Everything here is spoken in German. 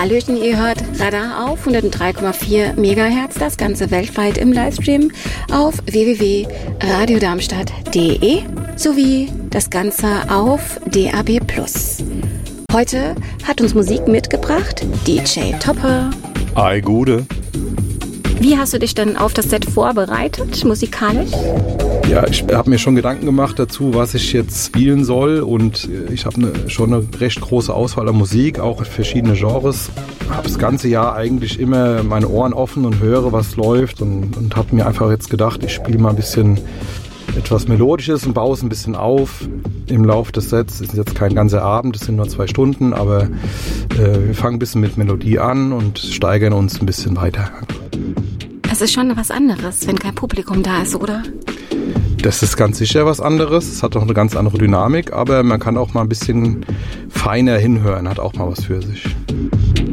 Hallöchen, ihr hört Radar auf 103,4 MHz, das Ganze weltweit im Livestream auf www.radiodarmstadt.de sowie das Ganze auf DAB+. Heute hat uns Musik mitgebracht DJ Topper. Ei, Gude. Wie hast du dich denn auf das Set vorbereitet, musikalisch? Ja, ich habe mir schon Gedanken gemacht dazu, was ich jetzt spielen soll, und ich habe schon eine recht große Auswahl an Musik, auch verschiedene Genres. Habe das ganze Jahr eigentlich immer meine Ohren offen und höre, was läuft, und habe mir einfach jetzt gedacht, ich spiele mal ein bisschen etwas Melodisches und baue es ein bisschen auf im Laufe des Sets. Es ist jetzt kein ganzer Abend, es sind nur 2 Stunden, aber wir fangen ein bisschen mit Melodie an und steigern uns ein bisschen weiter. Es ist schon was anderes, wenn kein Publikum da ist, oder? Das ist ganz sicher was anderes. Es hat auch eine ganz andere Dynamik, aber man kann auch mal ein bisschen feiner hinhören, hat auch mal was für sich.